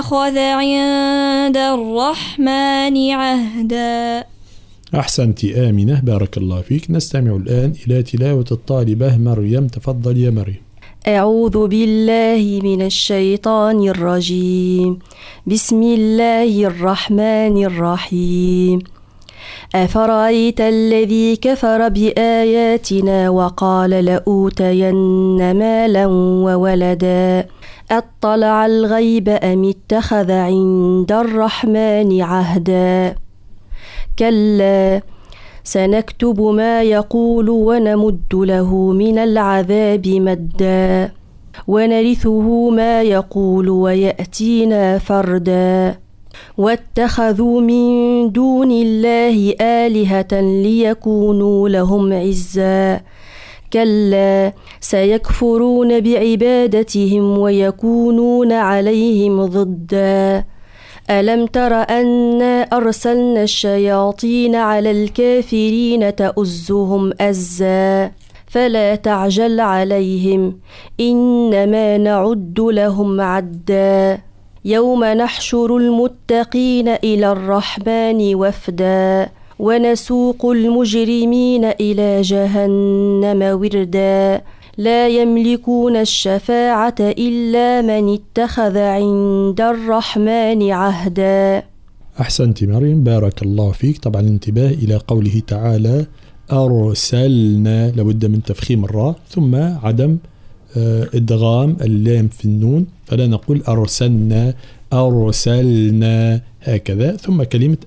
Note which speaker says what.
Speaker 1: أخذ عند الرحمن عهدا.
Speaker 2: أحسنت آمنة، بارك الله فيك. نستمع الآن إلى تلاوة الطالبة مريم. تفضل يا مريم.
Speaker 3: أعوذ بالله من الشيطان الرجيم. بسم الله الرحمن الرحيم. أفرأيت الذي كفر بآياتنا وقال لأوتين مالا وولدا أطلع الغيب أم اتخذ عند الرحمن عهدا. كلا سنكتب ما يقول ونمد له من العذاب مدا ونرثه ما يقول ويأتينا فردا. واتخذوا من دون الله آلهة ليكونوا لهم عزا. كلا سيكفرون بعبادتهم ويكونون عليهم ضدا. ألم تر أنا أرسلنا الشياطين على الكافرين تؤزهم أزا. فلا تعجل عليهم إنما نعد لهم عدا. يوم نحشر المتقين إلى الرحمن وفدا ونسوق المجرمين إلى جهنم وردا. لا يملكون الشفاعة إلا من اتخذ عند الرحمن عهدا.
Speaker 2: أحسنت مريم، بارك الله فيك. طبعا انتباه إلى قوله تعالى أرسلنا، لابد من تفخيم الراء ثم عدم إدغام اللام في النون، فلا نقول أرسلنا أرسلنا هكذا، ثم كلمة